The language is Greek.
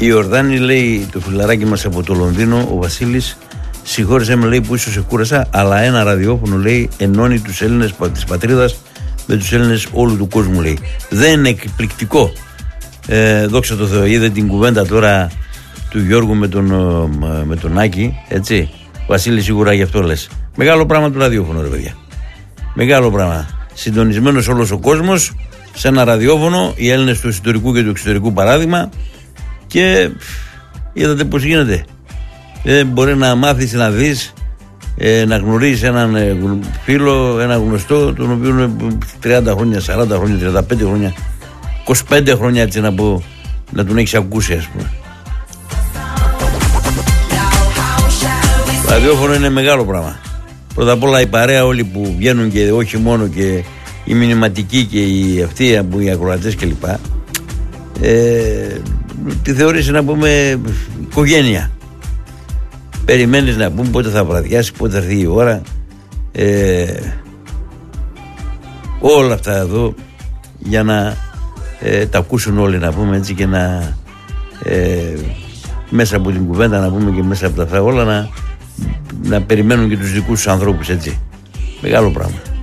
Η Ορδάνη λέει, το φιλαράκι μας από το Λονδίνο, ο Βασίλης, συγχώρεσέ με, λέει, που ίσως σε κούρασα, αλλά ένα ραδιόφωνο, λέει, ενώνει τους Έλληνες της πατρίδας με τους Έλληνες όλου του κόσμου, λέει. Δεν είναι εκπληκτικό. Δόξα τω Θεώ, είδε την κουβέντα τώρα του Γιώργου με τον Άκη, έτσι. Βασίλη, σίγουρα γι' αυτό λες. Μεγάλο πράγμα του ραδιόφωνο, ρε παιδιά. Μεγάλο πράγμα. Συντονισμένος όλος ο κόσμος σε ένα ραδιόφωνο, οι Έλληνες του ιστορικού και του εξωτερικού παράδειγμα, και είδατε πώς γίνεται. Μπορεί να μάθεις, να δεις, να γνωρίσεις έναν φίλο, ένα γνωστό, τον οποίο 30 χρόνια, 40 χρόνια, 35 χρόνια, 25 χρόνια, έτσι να πω, να τον έχεις ακούσει, ας πούμε. Το ραδιόφωνο είναι μεγάλο πράγμα. Πρώτα απ' όλα η παρέα, όλοι που βγαίνουν, και όχι μόνο, και οι μηνυματικοί και οι αυτοί που οι ακροατές κλπ. Τη θεωρείς, να πούμε, οικογένεια. Περιμένεις, να πούμε, πότε θα βραδιάσει, πότε θα έρθει η ώρα. Όλα αυτά εδώ για να τα ακούσουν όλοι, να πούμε, έτσι, και να μέσα από την κουβέντα, να πούμε, και μέσα από τα αυτά όλα να περιμένουν και τους δικούς τους ανθρώπους, έτσι. Μεγάλο πράγμα.